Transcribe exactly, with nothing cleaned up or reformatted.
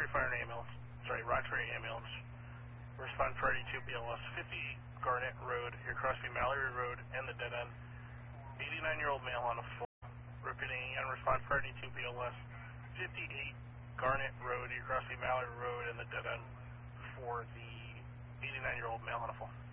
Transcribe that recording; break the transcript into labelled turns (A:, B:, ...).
A: Roxbury Fire and Ambulance, sorry, Roxbury Ambulance. Respond priority to B L S fifty-eight Garnet Road, here Crosby Mallory Road and the dead end. eighty-nine-year-old male on a full. Repeating and respond priority to B L S fifty-eight Garnet Road, here Crosby Mallory Road and the dead end for the eighty-nine-year-old male on a full.